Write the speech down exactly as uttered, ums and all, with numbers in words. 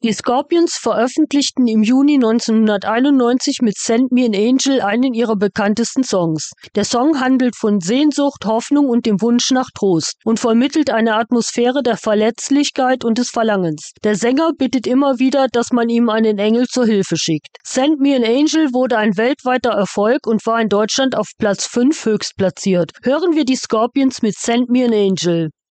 Die Scorpions veröffentlichten im Juni neunzehnhunderteinundneunzig mit „Send Me an Angel“ einen ihrer bekanntesten Songs. Der Song handelt von Sehnsucht, Hoffnung und dem Wunsch nach Trost und vermittelt eine Atmosphäre der Verletzlichkeit und des Verlangens. Der Sänger bittet immer wieder, dass man ihm einen Engel zur Hilfe schickt. „Send Me an Angel“ wurde ein weltweiter Erfolg und war in Deutschland auf Platz fünf höchstplatziert. Hören wir die Scorpions mit „Send Me an Angel“.